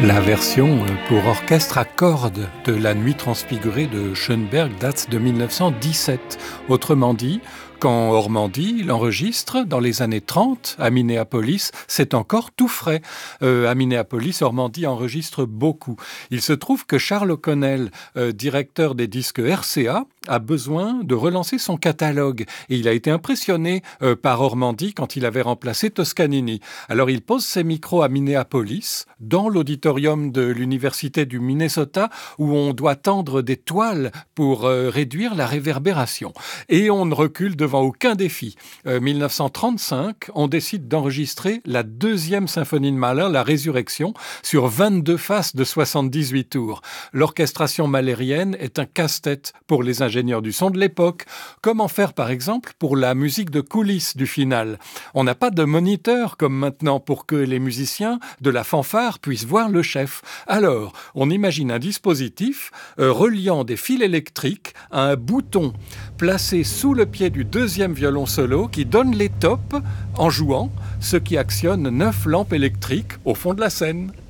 La version pour orchestre à cordes de La Nuit transfigurée de Schoenberg date de 1917. Autrement dit, quand Ormandy l'enregistre dans les années 30 à Minneapolis, c'est encore tout frais. À Minneapolis, Ormandy enregistre beaucoup. Il se trouve que Charles O'Connell, directeur des disques RCA, a besoin de relancer son catalogue. Et il a été impressionné par Ormandy quand il avait remplacé Toscanini. Alors il pose ses micros à Minneapolis, dans l'auditorium de l'Université du Minnesota, où on doit tendre des toiles pour réduire la réverbération. Et on ne recule devant aucun défi. 1935, on décide d'enregistrer la deuxième symphonie de Mahler, la Résurrection, sur 22 faces de 78 tours. L'orchestration mahlérienne est un casse-tête pour les ingénieurs du son de l'époque. Comment faire, par exemple, pour la musique de coulisses du final ? On n'a pas de moniteur comme maintenant pour que les musiciens de la fanfare puissent voir le chef. Alors, on imagine un dispositif reliant des fils électriques à un bouton placé sous le pied du deuxième violon solo qui donne les tops en jouant, ce qui actionne 9 lampes électriques au fond de la scène.